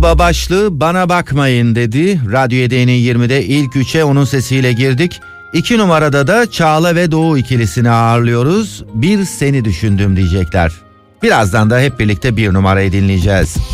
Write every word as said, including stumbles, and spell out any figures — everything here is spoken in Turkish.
Başlı bana bakmayın dedi. Radyo Edeni yirmide ilk üçe onun sesiyle girdik. İki numarada da Çağla ve Doğu ikilisini ağırlıyoruz. Bir seni düşündüm diyecekler. Birazdan da hep birlikte bir numarayı dinleyeceğiz.